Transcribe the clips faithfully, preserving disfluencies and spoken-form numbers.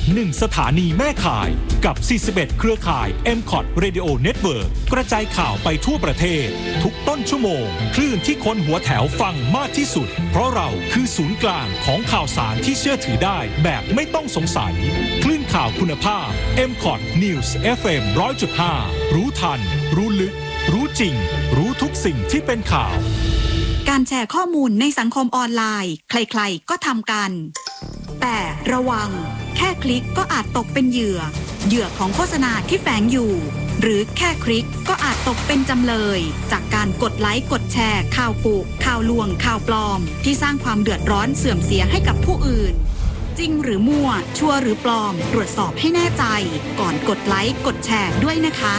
หนึ่งสถานีแม่ข่ายกับสี่สิบเอ็ดเครือข่าย เอ็ม คอท Radio Network กระจายข่าวไปทั่วประเทศทุกต้นชั่วโมงคลื่นที่คนหัวแถวฟังมากที่สุดเพราะเราคือศูนย์กลางของข่าวสารที่เชื่อถือได้แบบไม่ต้องสงสัยคลื่นข่าวคุณภาพ เอ็ม คอท News เอฟ เอ็ม หนึ่งร้อยจุดห้า รู้ทันรู้ลึกรู้จริงรู้ทุกสิ่งที่เป็นข่าวการแชร์ข้อมูลในสังคมออนไลน์ใครๆก็ทำกันแต่ระวังแค่คลิกก็อาจตกเป็นเหยื่อเหยื่อของโฆษณาที่แฝงอยู่หรือแค่คลิกก็อาจตกเป็นจำเลยจากการกดไลค์กดแชร์ข่าวกุข่าวลวงข่าวปลอมที่สร้างความเดือดร้อนเสื่อมเสียให้กับผู้อื่นจริงหรือมั่วชัวร์หรือปลอมตรวจสอบให้แน่ใจก่อนกดไลค์กดแชร์ด้วยนะคะ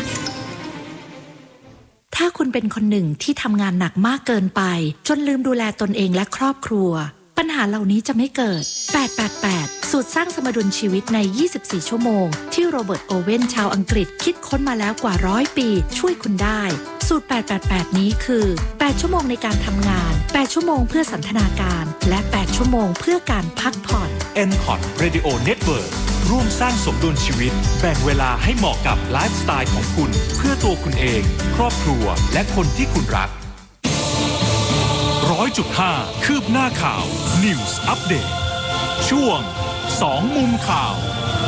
ถ้าคุณเป็นคนหนึ่งที่ทำงานหนักมากเกินไปจนลืมดูแลตนเองและครอบครัวปัญหาเหล่านี้จะไม่เกิดแปด แปด แปดสูตรสร้างสมดุลชีวิตในยี่สิบสี่ชั่วโมงที่โรเบิร์ตโอเว่นชาวอังกฤษคิดค้นมาแล้วกว่าร้อยปีช่วยคุณได้สูตรแปด แปด แปดนี้คือแปดชั่วโมงในการทำงานแปดชั่วโมงเพื่อสันทนาการและแปดชั่วโมงเพื่อการพักผ่อนเอ็ม คอท Radio Network ร่วมสร้างสมดุลชีวิตแบ่งเวลาให้เหมาะกับไลฟ์สไตล์ของคุณเพื่อตัวคุณเองครอบครัวและคนที่คุณรัก หนึ่งร้อยจุดห้า คืบหน้าข่าว News Update ช่วงสองมุมข่าว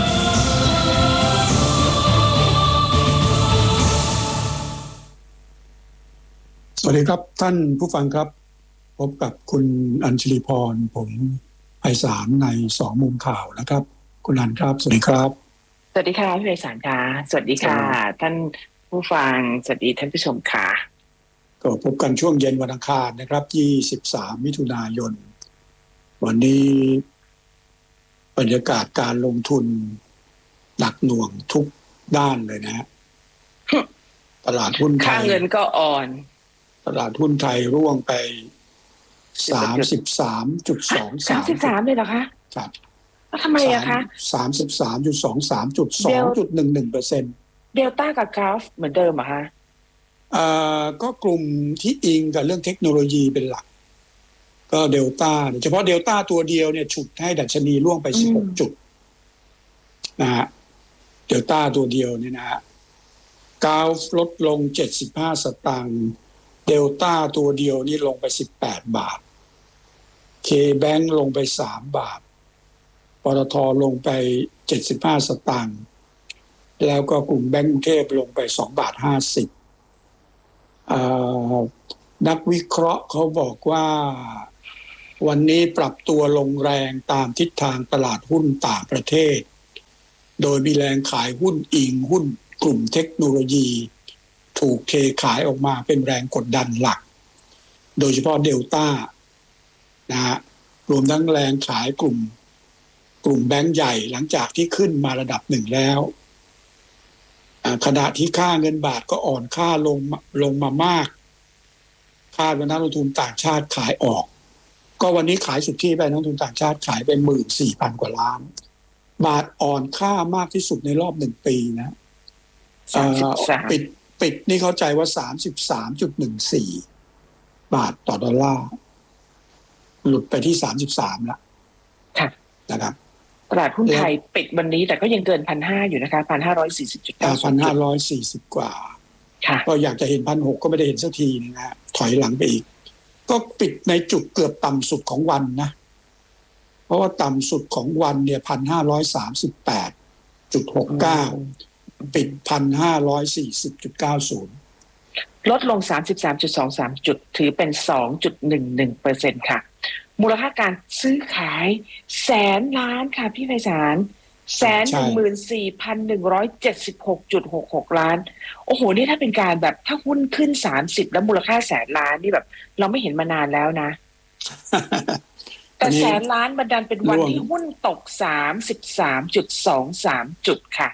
สวัสดีครับท่านผู้ฟังครับพบกับคุณอัญชลีพรผมไพศาลในสองมุมข่าวนะครับคุณอัญครับสวัสดีครับสวัสดีค่ะพี่ไพศาลค่ะสวัสดีค่ะท่านผู้ฟังสวัสดีท่านผู้ชมค่ะก็พบกันช่วงเย็นวันอังคารนะครับยี่สิบสามมิถุนายนวันนี้บรรยากาศการลงทุนหนักหน่วงทุกด้านเลยนะฮะตลาดหุ้นไทยค่าเงินก็อ่อนตลาดหุ้นไทยร่วงไป สามสิบสามจุดสองสามสามสิบสามเลยเหรอคะครับทำไมอะคะสามสิบสามจุดสองสาม จุด สองจุดหนึ่งหนึ่งเปอร์เซ็นต์เดลต้ากับกราฟเหมือนเดิมเหรอคะเอ่อก็กลุ่มที่อิงกับเรื่องเทคโนโลยีเป็นหลักก็เดลต้าเฉพาะเดลต้าตัวเดียวเนี่ยฉุดให้ดัชนีร่วงไปสิบหกจุดนะฮะเดลต้าตัวเดียวเนี่ยนะฮะกราฟลดลงเจ็ดสิบห้าสตางค์เดลต้าตัวเดียวนี่ลงไปสิบแปดบาทเคแบงค์ลงไปสามบาทปตทลงไปเจ็ดสิบห้าสตางค์แล้วก็กลุ่มแบงก์กรุงเทพลงไปสองบาทห้าสิบนักวิเคราะห์เขาบอกว่าวันนี้ปรับตัวลงแรงตามทิศทางตลาดหุ้นต่างประเทศโดยมีแรงขายหุ้นอิงหุ้นกลุ่มเทคโนโลยีถูกเทขายออกมาเป็นแรงกดดันหลักโดยเฉพาะเดลต้านะฮะรวมทั้งแรงขายกลุ่มกลุ่มแบงก์ใหญ่หลังจากที่ขึ้นมาระดับหนึ่งแล้วขณะที่ค่าเงินบาทก็อ่อนค่าลงลงมามากคาดว่านักลงทุนต่างชาติขายออกก็วันนี้ขายสุทธิไปนักลงทุนต่างชาติขายไป หนึ่งหมื่นสี่พัน กว่าล้านบาทอ่อนค่ามากที่สุดในรอบหนึ่งปีนะปิดปิดนี่เข้าใจว่า สามสิบสามจุดหนึ่งสี่ บาทต่อดอลลาร์หลุดไปที่สามสิบสามแล้วนะครับตลาดหุ้นไทยปิดวันนี้แต่ก็ยังเกิน หนึ่งพันห้าร้อย อยู่นะคะ หนึ่งพันห้าร้อยสี่สิบจุดเก้าหนึ่งพันห้าร้อยสี่สิบ กว่าก็อยากจะเห็น หนึ่งพันหกร้อย ก็ไม่ได้เห็นสักทีนะฮะถอยหลังไปอีกก็ปิดในจุดเกือบต่ำสุดของวันนะเพราะว่าต่ำสุดของวันเนี่ย หนึ่งพันห้าร้อยสามสิบแปดจุดหกเก้า ปิด หนึ่งพันห้าร้อยสี่สิบจุดเก้าศูนย์ลดลง สามสิบสามจุดสองสาม จุดถือเป็น สองจุดหนึ่งหนึ่งเปอร์เซ็นต์ ค่ะมูลค่าการซื้อขายแสนล้านค่ะพี่ไพศาลแสนหนึ่งหมื่นสี่พันหนึ่งร้อยเจ็ดสิบหกจุดหกหกล้านโอ้โหนี่ถ้าเป็นการแบบถ้าหุ้นขึ้นสามสิบแล้วมูลค่าแสนล้านนี่แบบเราไม่เห็นมานานแล้วนะ แต่แสนล้านมันดันเป็นวันที่หุ้นตก สามสิบสามจุดสองสาม จุดค่ะ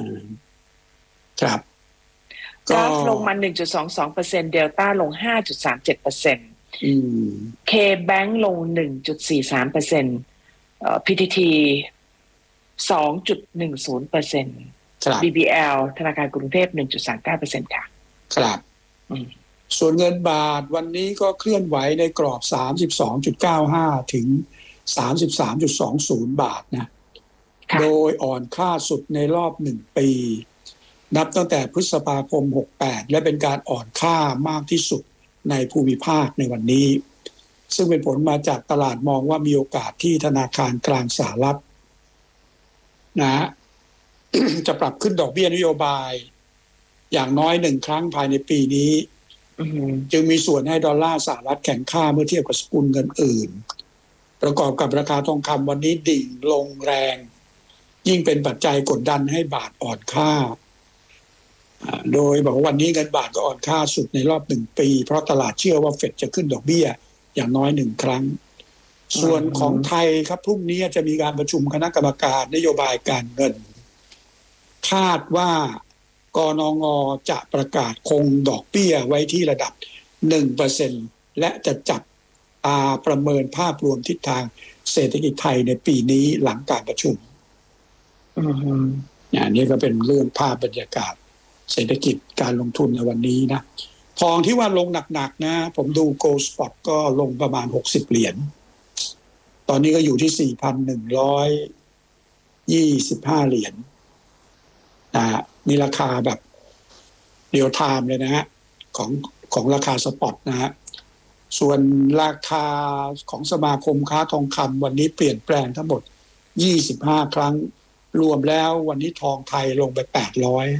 ครับกราฟลงมา หนึ่งจุดสองสองเปอร์เซ็นต์ เดลต้าลง ห้าจุดสามเจ็ดเปอร์เซ็นต์ เคแบงค์ลง หนึ่งจุดสี่สามเปอร์เซ็นต์ เอ่อ พี ที ที สองจุดหนึ่งศูนย์เปอร์เซ็นต์ บี บี แอล ธนาคารกรุงเทพ หนึ่งจุดสามเก้าเปอร์เซ็นต์ ค่ะครับส่วนเงินบาทวันนี้ก็เคลื่อนไหวในกรอบ สามสิบสองจุดเก้าห้า ถึง สามสิบสามจุดสองศูนย์ บาทนะโดยอ่อนค่าสุดในรอบหนึ่งปีนับตั้งแต่พฤษภาคมหกสิบแปดและเป็นการอ่อนค่ามากที่สุดในภูมิภาคในวันนี้ซึ่งเป็นผลมาจากตลาดมองว่ามีโอกาสที่ธนาคารกลางสหรัฐนะ จะปรับขึ้นดอกเบี้ยนโยบายอย่างน้อยหนึ่งครั้งภายในปีนี้จึงมีส่วนให้ดอลลาร์สหรัฐแข็งค่าเมื่อเทียบกับสกุลเงินอื่นประกอบกับราคาทองคำวันนี้ดิ่งลงแรงยิ่งเป็นปัจจัยกดดันให้บาทอ่อนค่าโดยบอกว่าวันนี้เงินบาทก็อ่อนค่าสุดในรอบหนึ่งปีเพราะตลาดเชื่อว่าเฟดจะขึ้นดอกเบี้ยอย่างน้อยหนึ่งครั้งส่วนของไทยครับพรุ่งนี้จะมีการประชุมคณะกรรมการนโยบายการเงินคาดว่ากนง.จะประกาศคงดอกเบี้ยไว้ที่ระดับ หนึ่งเปอร์เซ็นต์ และจะจับตาประเมินภาพรวมทิศทางเศรษฐกิจไทยในปีนี้หลังการประชุมอย่างนี้ก็เป็นเรื่องภาพบรรยากาศเศรษฐกิจการลงทุนในวันนี้นะทองที่ว่าลงหนักๆนะผมดู Gold Spot ก็ลงประมาณหกสิบเหรียญตอนนี้ก็อยู่ที่ สี่พันหนึ่งร้อยยี่สิบห้า เหรียญนะมีราคาแบบเรียลไทม์เลยนะฮะของของราคาสปอตนะฮะส่วนราคาของสมาคมค้าทองคำวันนี้เปลี่ยนแปลงทั้งหมดยี่สิบห้าครั้งรวมแล้ววันนี้ทองไทยลงไปแปดร้อย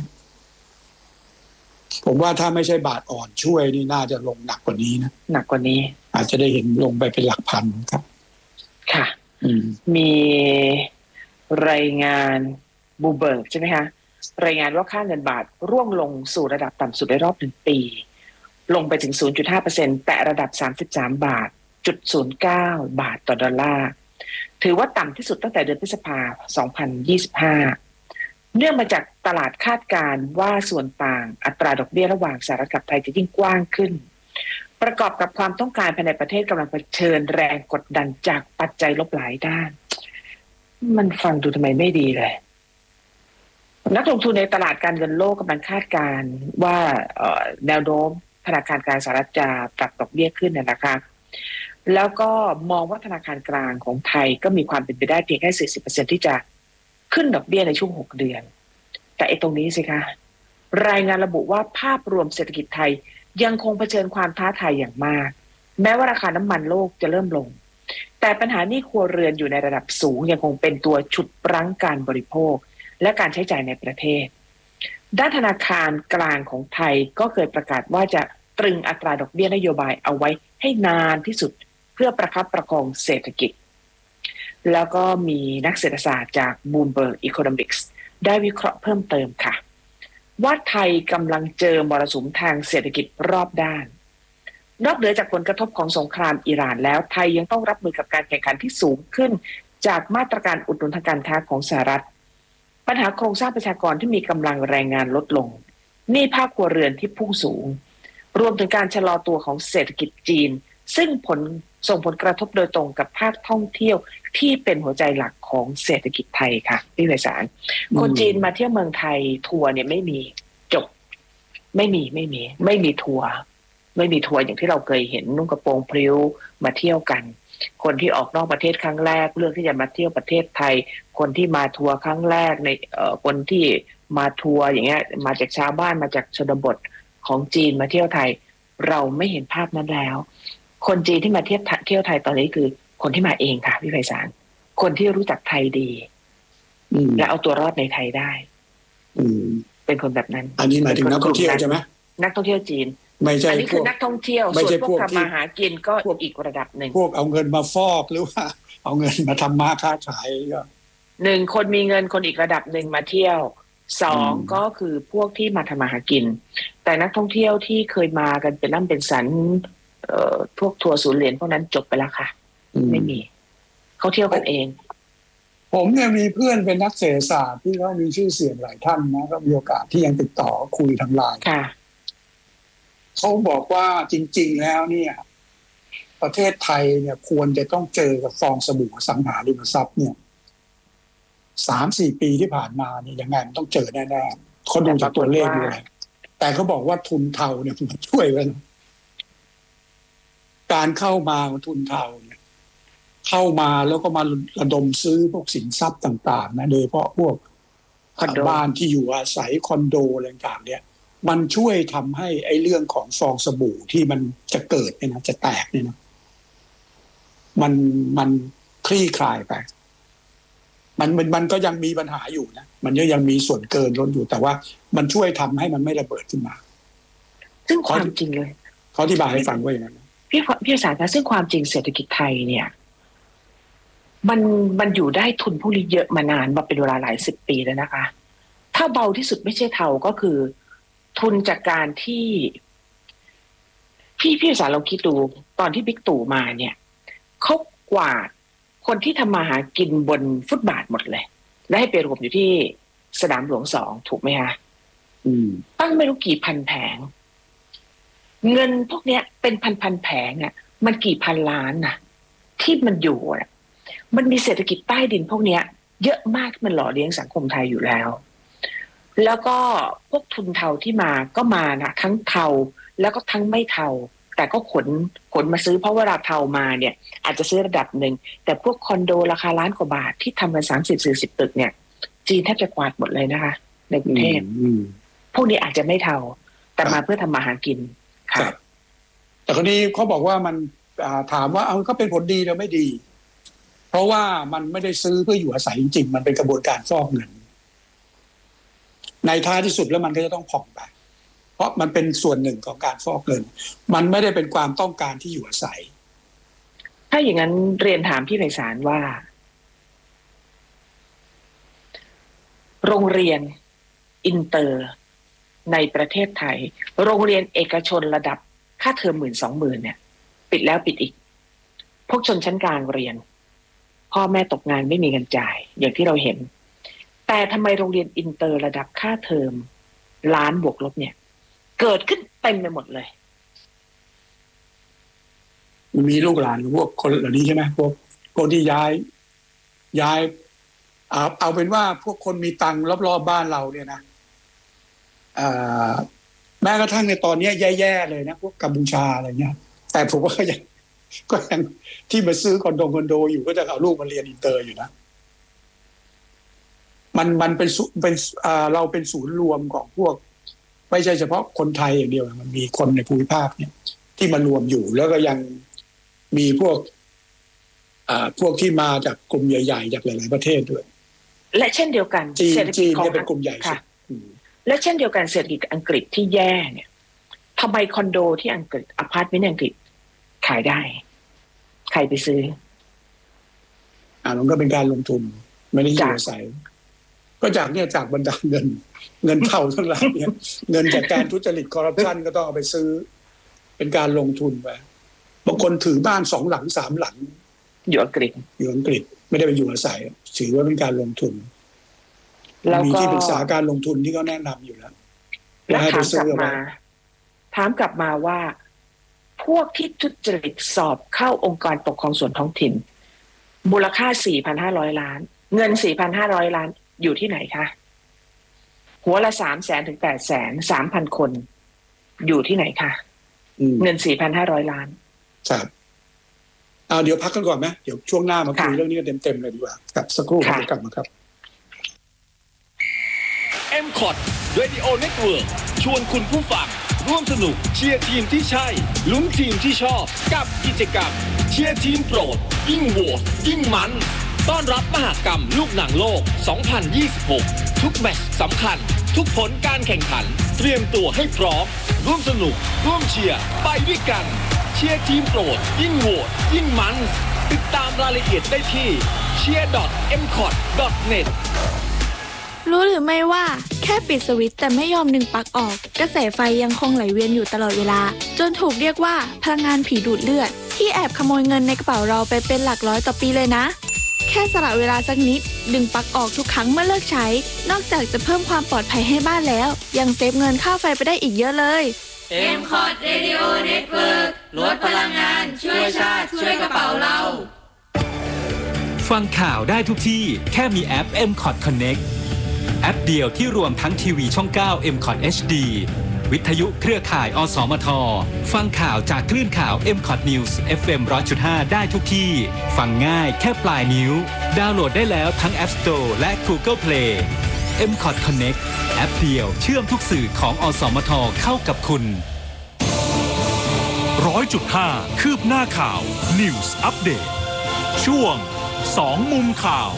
ผมว่าถ้าไม่ใช่บาทอ่อนช่วยนี่น่าจะลงหนักกว่านี้นะหนักกว่านี้อาจจะได้เห็นลงไปเป็นหลักพันครับค่ะมีรายงานบูเบิร์กใช่ไหมคะรายงานว่าค่าเงินบาทร่วงลงสู่ระดับต่ำสุดในรอบหนึ่งปีลงไปถึง ศูนย์จุดห้าเปอร์เซ็นต์ แตะระดับสามสิบสามบาทจุดศูนย์เก้าบาทต่อดอลลาร์ถือว่าต่ำที่สุดตั้งแต่เดือนพฤษภาคมสองพันยี่สิบห้าเนื่องมาจากตลาดคาดการณ์ว่าส่วนต่างอัตราดอกเบี้ยระหว่างสหรัฐกับไทยจะยิ่งกว้างขึ้นประกอบกับความต้องการภายในประเทศกำลังเผชิญแรงกดดันจากปัจจัยลบหลายด้านมันฟังดูทำไมไม่ดีเลยนักลงทุนในตลาดการเงินโลกกำลังคาดการณ์ว่าแนวโน้มธนาคารกลางสหรัฐจะปรับดอกเบี้ยขึ้นนะคะแล้วก็มองว่าธนาคารกลางของไทยก็มีความเป็นไปได้เพียงแค่ สี่สิบเปอร์เซ็นต์ ที่จะขึ้นดอกเบี้ยในช่วงหกเดือนแต่ไอ้ตรงนี้สิคะรายงานระบุว่าภาพรวมเศรษฐกิจไทยยังคงเผชิญความท้าทายอย่างมากแม้ว่าราคาน้ำมันโลกจะเริ่มลงแต่ปัญหาหนี้ครัวเรือนอยู่ในระดับสูงยังคงเป็นตัวฉุดรั้งการบริโภคและการใช้จ่ายในประเทศด้านธนาคารกลางของไทยก็เคยประกาศว่าจะตรึงอัตราดอกเบี้ยนโยบายเอาไว้ให้นานที่สุดเพื่อประคับประคองเศรษฐกิจแล้วก็มีนักเศรษฐศาสตร์จาก Bloomberg Economics ได้วิเคราะห์เพิ่มเติมค่ะว่าไทยกำลังเจอมรสุมทางเศรษฐกิจรอบด้านนอกเหนือจากผลกระทบของสงครามอิหร่านแล้วไทยยังต้องรับมือกับการแข่งขันที่สูงขึ้นจากมาตรการอุดหนุนทางการค้าของสหรัฐปัญหาโครงสร้างประชากรที่มีกำลังแรงงานลดลงหนี้ภาคครัวเรือนที่พุ่งสูงรวมถึงการชะลอตัวของเศรษฐกิจจีนซึ่งผลส่งผลกระทบโดยตรงกับภาคท่องเที่ยวที่เป็นหัวใจหลักของเศรษฐกิจไทยค่ะพี่ไพศาลคนจีนมาเที่ยวเมืองไทยทัวร์เนี่ยไม่มีจบไม่มีไม่มีไม่มีทัวร์ไม่มีทัวร์อย่างที่เราเคยเห็นนุ่งกระโปรงพริ้วมาเที่ยวกันคนที่ออกนอกประเทศครั้งแรกเลือกที่จะมาเที่ยวประเทศไทยคนที่มาทัวร์ครั้งแรกในเอ่อคนที่มาทัวร์อย่างเงี้ยมาจากชาวบ้านมาจากชนบทของจีนมาเที่ยวไทยเราไม่เห็นภาพนั้นแล้วคนจีนที่มาเที่ยวเที่ยวไทยตอนนี้คือคนที่มาเองค่ะพี่ไพศาลคนที่รู้จักไทยดีและเอาตัวรอดในไทยได้เป็นคนแบบนั้นอันนี้หมายถึงนักท่องเที่ยวใช่ไหมนักท่องเที่ยวจีนไม่ใช่อันนี้คือนักท่องเที่ยวส่วนพวกทำมาหากินก็อีกระดับหนึ่งพวกเอาเงินมาฟอกหรือว่าเอาเงินมาทำมาค้าขายก็หนึ่งคนมีเงินคนอีกระดับหนึ่งมาเที่ยวสองก็คือพวกที่มาทำมาหากินแต่นักท่องเที่ยวที่เคยมากันเป็นล่ำเป็นสันเอ่อพวกทัวร์ศูนย์เหรียญพวกนั้นจบไปแล้วค่ะไม่มีเขาเที่ยวกันเองผมเนี่ยมีเพื่อนเป็นนักเศรษฐศาสตร์ที่เขามีชื่อเสียงหลายท่านนะก็มีโอกาสที่ยังติดต่อคุยทางไลน์เขาบอกว่าจริงๆแล้วเนี่ยประเทศไทยเนี่ยควรจะต้องเจอกับฟองสบู่สังหาริมทรัพย์เนี่ยสามสี่ปีที่ผ่านมาเนี่ยยังไงมันต้องเจอแน่ๆเขาดูจากตัวเลขด้วยแต่เขาบอกว่าทุนเทาเนี่ยมันช่วยกันการเข้ามาของทุนเทาเนี่ยเข้ามาแล้วก็มาระดมซื้อพวกสินทรัพย์ต่างๆนะโดยเฉพาะพวกบ้านที่อยู่อาศัยคอนโดอะไรต่างๆเนี่ยมันช่วยทำให้ไอ้เรื่องของฟองสบู่ที่มันจะเกิดเนี่ยนะจะแตกเนี่ยนะมันมันคลี่คลายไปมันมันมันก็ยังมีปัญหาอยู่นะมันก็ยังมีส่วนเกินล้นอยู่แต่ว่ามันช่วยทำให้มันไม่ระเบิดขึ้นมาซึ่งความจริงเลยเขาอธิบายให้ฟังว่าอย่างนั้นพี่พี่สารคะซึ่งความจริงเศรษฐกิจไทยเนี่ยมันมันอยู่ได้ทุนพวกนี้เยอะมานานมาเป็นเวลาหลายสิบปีแล้วนะคะถ้าเบาที่สุดไม่ใช่เทาก็คือทุนจากการที่พี่พี่สารลองคิดดูตอนที่บิ๊กตู่มาเนี่ยเขากวาดคนที่ทำมาหากินบนฟุตบาทหมดเลยและให้ไปรวมอยู่ที่สนามหลวงสองถูกไหมคะตั้งไม่รู้กี่พันแผงเงินพวกเนี้ยเป็นพันพันแผงอ่ะมันกี่พันล้านน่ะที่มันอยู่อ่ะมันมีเศรษฐกิจใต้ดินพวกเนี้ยเยอะมากที่มันหล่อเลี้ยงสังคมไทยอยู่แล้วแล้วก็พวกทุนเทาที่มาก็มานะทั้งเทาแล้วก็ทั้งไม่เทาแต่ก็ขนขนมาซื้อเพราะเวลาเทามาเนี่ยอาจจะซื้อระดับหนึ่งแต่พวกคอนโดราคาล้านกว่าบาทที่ทำกันสามสิบสี่สิบตึกเนี่ยจีนแทบจะกวาดหมดเลยนะคะในกรุงเทพพวกนี้อาจจะไม่เทาแต่มาเพื่อทำมาหากินค่ะแต่คนนี้เขาบอกว่ามันถามว่าเอาก็เป็นผลดีหรือไม่ดีเพราะว่ามันไม่ได้ซื้อเพื่ออยู่อาศัยจริงๆมันเป็นกระบวนการฟอกเงินในท้ายที่สุดแล้วมันก็จะต้องผ่องไปเพราะมันเป็นส่วนหนึ่งของการฟอกเงินมันไม่ได้เป็นความต้องการที่อยู่อาศัยถ้าอย่างนั้นเรียนถามพี่ไพศาลว่าโรงเรียนอินเตอร์ในประเทศไทยโรงเรียนเอกชนระดับค่าเทอมหมื่นสองหมื่นเนี่ยปิดแล้วปิดอีกพวกชนชั้นกลางเรียนพ่อแม่ตกงานไม่มีเงินจ่ายอย่างที่เราเห็นแต่ทำไมโรงเรียนอินเตอร์ระดับค่าเทอมล้านบวกลบเนี่ยเกิดขึ้นเต็มไปหมดเลยมีลูกหลานพวกคนเหล่านี้ใช่ไหมพวกคนที่ย้ายย้ายเอาเอาเป็นว่าพวกคนมีตังค์รอบๆบ้านเราเนี่ยนะแม้กระทั่งในตอนนี้แย่ๆเลยนะพวกกัมพูชาอะไรเงี้ยแต่ผมว่าก็ยังก็ยังที่มาซื้อคอนโดคอนโดอยู่ก็จะเอาลูกมาเรียนอินเตอร์อยู่นะมันมันเป็นเป็นเราเป็นศูนย์รวมของพวกไม่ใช่เฉพาะคนไทยอย่างเดียวมันมีคนในภูมิภาคเนี่ยที่มารวมอยู่แล้วก็ยังมีพวกพวกที่มาจากกลุ่มใหญ่ๆจากหลายๆประเทศด้วยและเช่นเดียวกันเศรษฐกิจของเป็นกลุ่มใหญ่ค่ะและเช่นเดียวกันเศรษฐกิจอังกฤษที่แย่เนี่ยทำไมคอนโดที่อังกฤษอพาร์ตเมนต์อังกฤษขายได้ใครไปซื้ออ่ามันก็เป็นการลงทุนไม่ได้อยู่อาศัยก็จากเนี่ยจากบรรดาเงินเงินเท่าทั้งหลายเนี่ยเงินจากการทุจริตคอร์รัปชันก็ต้องเอาไปซื้อเป็นการลงทุนไปบางคนถือบ้านสองหลังสามหลังอยู่อังกฤษอยู่อังกฤษไม่ได้ไปอยู่อาศัยถือว่าเป็นการลงทุนมีที่ปรึกษาการลงทุนที่เขาแนะนำอยู่แล้วแล้วถามกลับมาถามกลับมาว่าพวกที่ทุจริตสอบเข้าองค์กรปกครองส่วนท้องถิ่นมูลค่า สี่พันห้าร้อย ล้านเงิน สี่พันห้าร้อย ล้านอยู่ที่ไหนคะหัวละ สามแสน ถึง แปดแสน สามพัน คนอยู่ที่ไหนคะเงิน สี่พันห้าร้อย ล้านครับเอาเดี๋ยวพักกันก่อนไหมเดี๋ยวช่วงหน้ามาคุยเรื่องนี้กันเต็มๆเลยดีกว่ากับสักครู่จะกลับมาครับเอ็ม คอท Radio Network ชวนคุณผู้ฟังร่วมสนุกเชียร์ทีมที่ใช่ลุ้นทีมที่ชอบกับกิจกรรมเชียร์ทีมโปรดยิ่งโหวตยิ่งมันต้อนรับมหกรรมลูกหนังโลก สองพันยี่สิบหก ทุกแมตช์สำคัญทุกผลการแข่งขันเตรียมตัวให้พร้อมร่วมสนุกร่วมเชียร์ไปด้วยกันเชียร์ทีมโปรดยิ่งโหวตยิ่งมันติดตามรายละเอียดได้ที่ เชียร์ ดอท เอ็ม คอท ดอท เน็ตรู้หรือไม่ว่าแค่ปิดสวิตช์แต่ไม่ยอมดึงปลั๊กออกกระแสไฟยังคงไหลเวียนอยู่ตลอดเวลาจนถูกเรียกว่าพลังงานผีดูดเลือดที่แอบขโมยเงินในกระเป๋าเราไปเป็นหลักร้อยต่อปีเลยนะแค่สละเวลาสักนิดดึงปลั๊กออกทุกครั้งเมื่อเลิกใช้นอกจากจะเพิ่มความปลอดภัยให้บ้านแล้วยังเซฟเงินค่าไฟไปได้อีกเยอะเลยเอ็ม คอท Radio Network ลดพลังงานช่วยชาติช่วยกระเป๋าเราฟังข่าวได้ทุกที่แค่มีแอป เอ็ม คอท Connect แอปเดียวที่รวมทั้งทีวีช่อง เก้า เอ็ม คอท เอช ดีวิทยุเครือข่ายอสมทฟังข่าวจากคลื่นข่าว เอ็ม คอท News เอฟ เอ็ม หนึ่งร้อยจุดห้า ได้ทุกที่ฟังง่ายแค่ปลายนิ้วดาวน์โหลดได้แล้วทั้ง App Store และ Google Play เอ็ม คอท Connect แอปเดียวเชื่อมทุกสื่อของอสมทเข้ากับคุณร้อยจุดห้าคืบหน้าข่าว News Update ช่วงสองมุมข่าว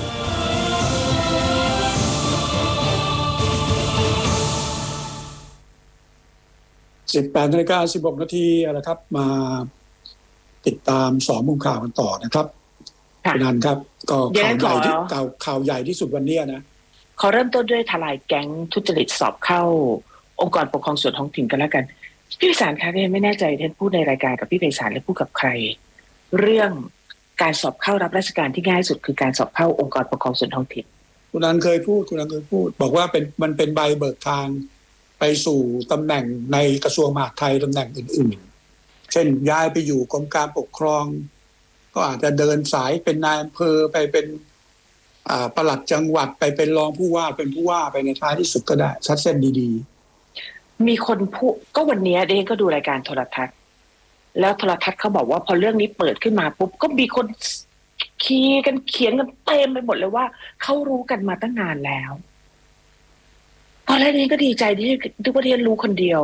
สิบแปดนาฬิกาสิบหกนาทีอะไรครับมาติดตามสองมุมข่าวกันต่อนะครับคุณนันครับก็ข่าวใหญ่ที่ข่าวข่าวใหญ่ที่สุดวันนี้นะขอเริ่มต้นด้วยทลายแก๊งทุจริตสอบเข้าองค์กรปกครองส่วนท้องถิ่นกันแล้วกันพี่ไพศาลคะเนี่ยไม่แน่ใจท่านพูดในรายการกับพี่ไพศาลและพูดกับใครเรื่องการสอบเข้ารับราชการที่ง่ายสุดคือการสอบเข้าองค์กรปกครองส่วนท้องถิ่นคุณนันเคยพูดคุณนันเคยพูดบอกว่าเป็นมันเป็นใบเบิกทางไปสู่ตำแหน่งในกระทรวงมหาดไทยตำแหน่งอื่นๆเช่นย้ายไปอยู่กรมการปกครองก็อาจจะเดินสายเป็นนายอำเภอไปเป็นปลัดจังหวัดไปเป็นรองผู้ว่าเป็นผู้ว่าไปในท้ายที่สุดก็ได้ชัดเส้นดีๆมีคนพูดก็วันนี้เด้ก็ดูรายการโทรทัศน์แล้วโทรทัศน์เขาบอกว่าพอเรื่องนี้เปิดขึ้นมาปุ๊บก็มีคนคีย์กันเขียนกันเต็มไปหมดเลยว่าเขารู้กันมาตั้งนานแล้วตอนแรกนี้ก็ดีใจที่ทุกประเทศรู้คนเดียว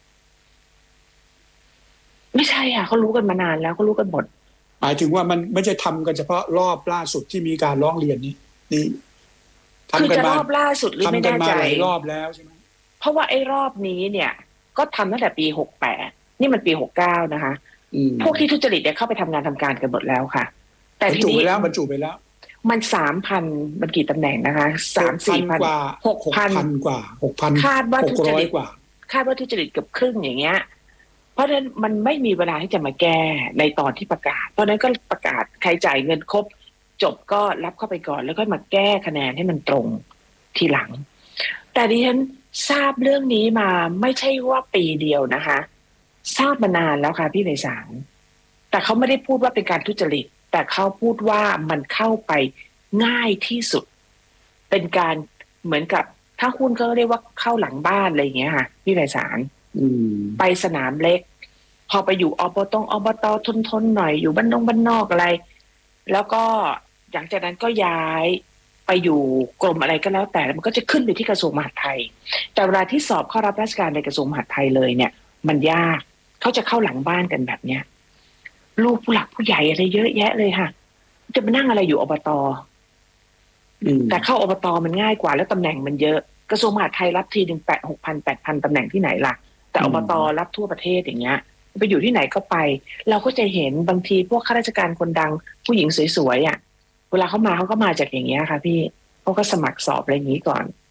ไม่ใช่อ่ะเขารู้กันมานานแล้วเขารู้กันหมดหมายถึงว่ามันไม่ใช่ทำกันเฉพาะรอบล่าสุดที่มีการร้องเรียนนี้นี่คือจะรอบล่าสุดหรือไม่แน่ใจทำกันมาหลายรอบแล้วใช่ไหมเพราะว่าไอ้รอบนี้เนี่ยก็ทำตั้งแต่ปีหกแปดนี่มันปีหกเก้านะคะพวกที่ทุจริตเนี่ยเข้าไปทำงานทำการกันหมดแล้วค่ะแต่ทีนี้บรรจุไปแล้วบรรจุไปแล้วมันสามพันมันกี่ตำแหน่งนะคะสามสี่พันกว่าหกพันกว่าหกพันคาดว่าทุจริตกว่าคาดว่าทุจริตเกือบครึ่งอย่างเงี้ยเพราะฉะนั้นมันไม่มีเวลาที่จะมาแก้ในตอนที่ประกาศเพราะฉะนั้นก็ประกาศใครจ่ายเงินครบจบก็รับเข้าไปก่อนแล้วก็มาแก้คะแนนให้มันตรงทีหลังแต่ดิฉันทราบเรื่องนี้มาไม่ใช่ว่าปีเดียวนะคะทราบมานานแล้วค่ะพี่ไพศาลแต่เขาไม่ได้พูดว่าเป็นการทุจริตแต่เขาพูดว่ามันเข้าไปง่ายที่สุดเป็นการเหมือนกับถ้าหุ้นก็เรียกว่าเข้าหลังบ้านอะไรอย่างเงี้ยค่ะพี่ไพศาลไปสนามเล็กพอไปอยู่อบตอบตทนทนหน่อยอยู่บ้านนงบ้านนอกอะไรแล้วก็หลังจากนั้นก็ย้ายไปอยู่กรมอะไรก็แล้วแต่มันก็จะขึ้นไปที่กระทรวงมหาดไทยแต่เวลาที่สอบเข้ารับราชการในกระทรวงมหาดไทยเลยเนี่ยมันยากเขาจะเข้าหลังบ้านกันแบบเนี้ยลูกผู้หลักผู้ใหญ่อะไรเยอะแยะเลยค่ะจะมานั่งอะไรอยู่อบตแต่เข้าอบตมันง่ายกว่าแล้วตำแหน่งมันเยอะกระทรวงมหาดไทยรับทีหนึ่งแปดหกพันแปดพันตำแหน่งที่ไหนล่ะแต่อบตรับทั่วประเทศอย่างเงี้ยไปอยู่ที่ไหนก็ไปเราก็จะเห็นบางทีพวกข้าราชการคนดังผู้หญิงสวยๆอ่ะเวลาเขามาเขาก็มาจากอย่างเงี้ยค่ะพี่เขาก็สมัครสอบอะไรอย่างนี้ก่อน